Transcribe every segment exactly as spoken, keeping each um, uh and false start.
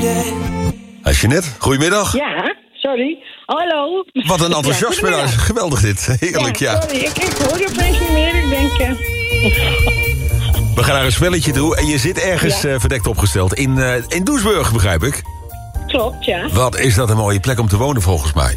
Hey, Jeanette, goedemiddag. Ja, sorry. Hallo. Wat een enthousiasme. Ja, geweldig dit. Heerlijk, ja. ja. Sorry, ik, ik hoor je opeens niet meer. Ik denk... Uh... We gaan naar een spelletje toe en je zit ergens ja. uh, verdekt opgesteld. In, uh, in Doesburg, begrijp ik. Klopt, ja. Wat is dat een mooie plek om te wonen, volgens mij.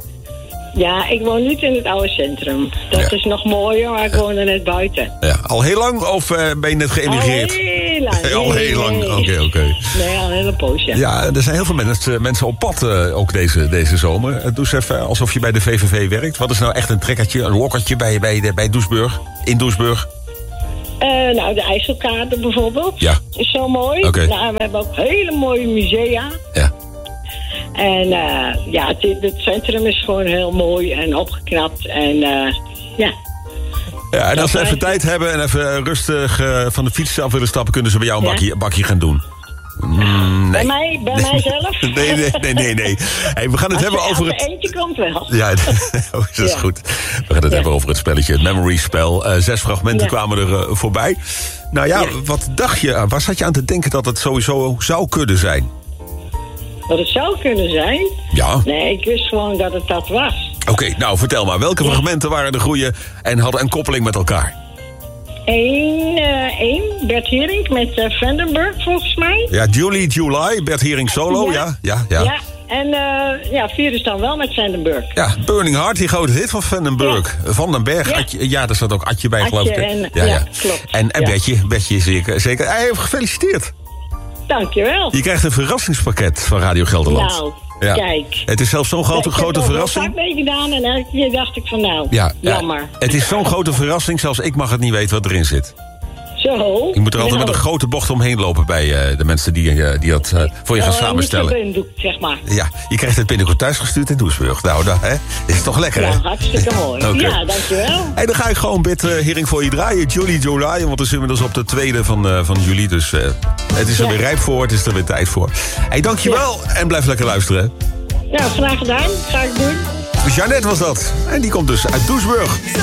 Ja, ik woon niet in het oude centrum. Dat ja. is nog mooier, maar ik woon er net buiten. Ja. Al heel lang of uh, ben je net geëmigreerd? Al heel lang. al heel lang, oké, oké. Okay, okay. Nee, al een hele poos, ja. Ja, er zijn heel veel mensen, mensen op pad uh, ook deze, deze zomer. Doe eens even alsof je bij de V V V werkt. Wat is nou echt een trekkertje, een lokkertje bij, bij, bij Doesburg, in Doesburg? Uh, nou, de IJsselkade bijvoorbeeld. Ja. Is zo mooi. Okay. Nou, we hebben ook hele mooie musea. Ja. En uh, ja, het, het centrum is gewoon heel mooi en opgeknapt. En uh, ja. Ja, en als ze even tijd hebben en even rustig uh, van de fiets af willen stappen, kunnen ze bij jou een bakje, ja. bakje gaan doen. Mm, nee. Bij mij, bij nee. mijzelf? Nee, nee, nee, nee. nee. Hey, we gaan het als hebben je, over het... eentje komt wel. Ja, oh, dat is ja. goed. We gaan het ja. hebben over het spelletje, het Memory Spel. Uh, zes fragmenten ja. kwamen er uh, voorbij. Nou ja, ja, wat dacht je? Waar zat je aan te denken dat het sowieso zou kunnen zijn? Wat het zou kunnen zijn? Ja. Nee, ik wist gewoon dat het dat was. Oké, okay, nou vertel maar. Welke ja. fragmenten waren de goeie en hadden een koppeling met elkaar? Eén, uh, één Bert Haring met uh, Vandenberg, volgens mij. Ja, Julie July, Bert Haring solo, ja. Ja, ja, ja. ja. En uh, ja, vier is dan wel met Vandenberg. Ja, Burning Heart, die grote hit van Vandenberg. Ja. Van den Berg, ja. Atje, ja, daar staat ook Atje bij, Atje geloof ik. En, ja, ja, ja, klopt. En, en ja. Bertje, Bertje zeker. zeker. Hey, gefeliciteerd. Dankjewel. Je krijgt een verrassingspakket van Radio Gelderland. Nou, ja. kijk. Het is zelfs zo'n grote, ja, grote verrassing. Ik heb er meegedaan en elke keer dacht ik van nou, ja, jammer. Ja, het is zo'n grote verrassing, zelfs ik mag het niet weten wat erin zit. Zo. Je moet er altijd nou. met een grote bocht omheen lopen bij uh, de mensen die, uh, die dat uh, voor je gaan oh, samenstellen. Niet doek, zeg maar. Ja, je krijgt het binnenkort thuisgestuurd in Doesburg. Nou, dat hè, is toch lekker, ja, hè? Ja, hartstikke mooi. Okay. Ja, dankjewel. En dan ga ik gewoon Bert uh, Haring voor je draaien. Julie July, want we zijn inmiddels op de tweede van, uh, van juli. Dus uh, het is er ja. weer rijp voor, het is er weer tijd voor. Hey, dankjewel ja. en blijf lekker luisteren. Ja, graag gedaan. Ga ik doen. Jeanette was dat. En die komt dus uit Doesburg.